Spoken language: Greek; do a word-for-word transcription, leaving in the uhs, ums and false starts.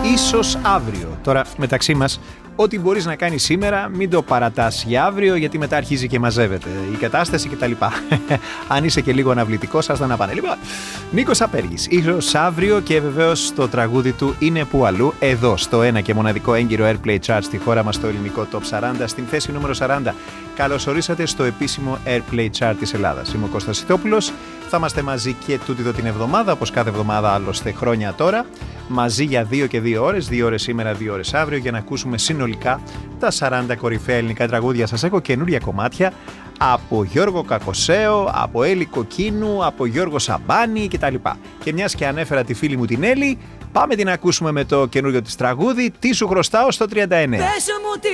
ίσως αύριο. Τώρα, μεταξύ μας, ό,τι μπορείς να κάνεις σήμερα, μην το παρατάς για αύριο, γιατί μετά αρχίζει και μαζεύεται η κατάσταση κτλ. Αν είσαι και λίγο αναβλητικός, ας τα να πάνε. Λοιπόν, Νίκος Απέργης, ίσως αύριο, και βεβαίως το τραγούδι του είναι που αλλού, εδώ, στο ένα και μοναδικό έγκυρο Airplay Chart στη χώρα μας, στο ελληνικό Top σαράντα, στην θέση νούμερο σαράντα. Καλώς ορίσατε στο επίσημο Airplay Chart της Ελλάδας. Είμαι ο Κώστας Σιτόπουλος. Θα είμαστε μαζί και τούτη εδώ την εβδομάδα, όπως κάθε εβδομάδα άλλωστε χρόνια τώρα. Μαζί για δύο και δύο ώρες, δύο ώρες σήμερα, δύο ώρες αύριο, για να ακούσουμε συνολικά τα σαράντα κορυφαία ελληνικά τραγούδια. Σας έχω καινούρια κομμάτια από Γιώργο Κακοσέο, από Έλλη Κοκκίνου, από Γιώργο Σαμπάνη κτλ. Και μιας και ανέφερα τη φίλη μου την Έλλη, πάμε την ακούσουμε με το καινούριο της τραγούδι «Τι σου χρωστάω» στο τριάντα εννέα.